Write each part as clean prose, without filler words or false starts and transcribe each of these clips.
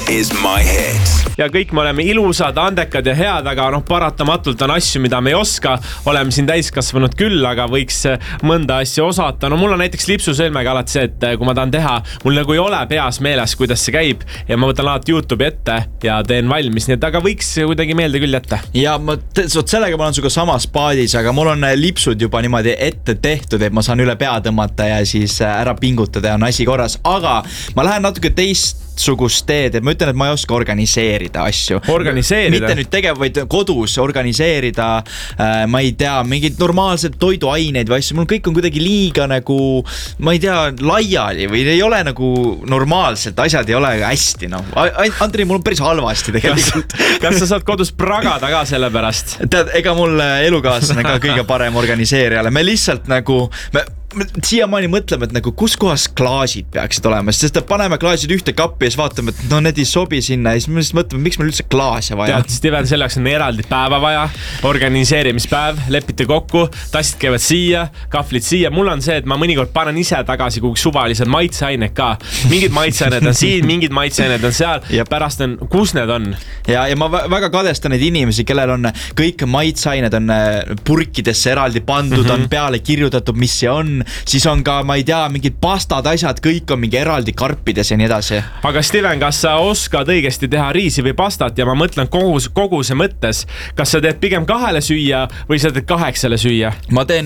is my hit. Ja kõik me oleme ilusad, andekad ja head, aga paratamatult on asju, mida me ei oska. Oleme siin täiskasvanud küll, aga võiks mõnda asja osata. Mul on näiteks lipsusõlmega alati see, et kui ma tahan teha, mul nagu ei ole peas meeles, kuidas see käib ja ma võtan alati YouTube'i ette ja teen valmis, nii et aga võiks kuidagi meelde küll jätta. Ja sellega ma olen suga samas paadis, aga mul on lipsud juba niimoodi ette tehtud, et ma saan üle pea tõmmata ja siis ära pingutada ja on asi korras, aga ma lähen natuke teistsugust teed, et ma ütlen, et ma ei oska organiseerida asju. Organiseerida? Mitte nüüd vaid kodus organiseerida, ma ei tea, mingid normaalsed toiduaineid või asju, mul kõik on kuidagi liiga nagu, ma ei tea, laiali või ei ole nagu normaalselt, asjad ei ole hästi, Andrei, mul on päris halvasti tegelikult. Kas sa saad kodus pragada ka selle pärast? Tead, ega mul elukaaslane ka kõige parem organiseerijale, me lihtsalt nagu me siiamaani mõtleme, et nagu kus kohas klaasid peaksid olema, sest et paneme klaasid ühte kappi ja siis vaatame, et need ei sobi sinna ja siis me mõtleme, miks meil üldse klaase vaja. Tead, Steven, selleks on eraldi päeva vaja, organiseerimispäev, lepite kokku, tassid käivad siia, kahvlid siia. Mul on see, et ma mõnikord panen ise tagasi kuhugi suvalised maitseained ka. Mingid maitseained on siin, mingid maitseained on seal ja pärast on, kus need on? Ja ma väga kadestan neid inimesi, kellel on kõik maitseained on purkidesse eraldi pandud, on peale kirjutatud, mis see on. Siis on ka, ma ei tea, mingid pastad asjad, kõik on mingi eraldi karpides ja nii edasi. Aga Steven, kas sa oskad õigesti teha riisi või pastat ja ma mõtlen koguse mõttes, kas sa teed pigem 2 süüa või sa teed 8 süüa? Ma teen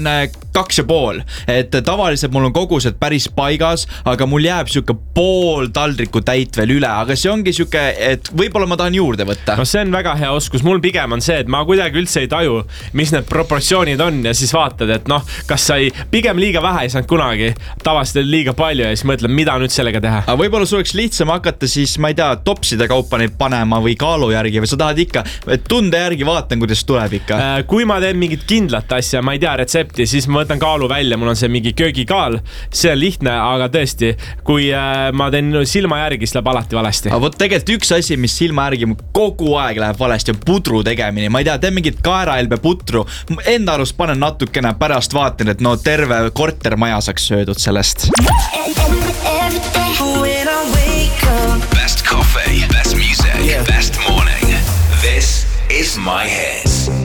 2,5, et tavaliselt mul on kogused päris paigas, aga mul jääb siuke pool taldriku täit veel üle, aga see ongi siuke, et võib-olla ma tahan juurde võtta. See on väga hea oskus, mul pigem on see, et ma kuidagi üldse ei taju, mis need proportsioonid on ja siis vaatad, et kas sa pigem liiga vähe ei saanud kunagi, tavaliselt liiga palju ja siis mõtled, mida nüüd sellega teha. Aga võib-olla sul oleks lihtsam hakata siis, ma ei tea, topside kaupa neid panema või kaalu järgi või sa tahad ikka, et tunde järgi vaatan, kuidas tuleb ikka. Kui ma teen mingit kindlat asja, ma ei tea retsepti, siis ma võtan kaalu välja, mul on see mingi köögikaal, see on lihtne, aga tõesti, kui ma teen silma järgi, siis läheb alati valesti. Aga võt tegelikult üks asi, mis silma järgi kogu aeg läheb valesti, on pudru tegemine. Ma ei tea, teen mingit kaeraelbe putru, enda arust panen natukene, pärast vaatan, et terve kortermaja saaks söödud sellest. Best coffee, best music, best morning. This is my hit.